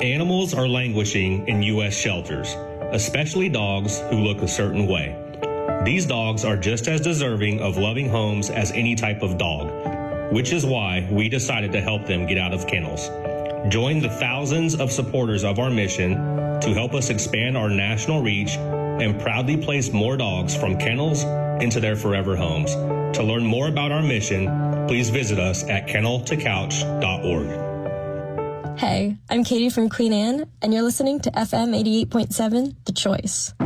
Animals are languishing in U.S. shelters, especially dogs who look a certain way. These dogs are just as deserving of loving homes as any type of dog, which is why we decided to help them get out of kennels. Join the thousands of supporters of our mission to help us expand our national reach and proudly place more dogs from kennels into their forever homes. To learn more about our mission, please visit us at kenneltocouch.org. Hey, I'm Katie from Queen Anne, and you're listening to FM 88.7, The Choice.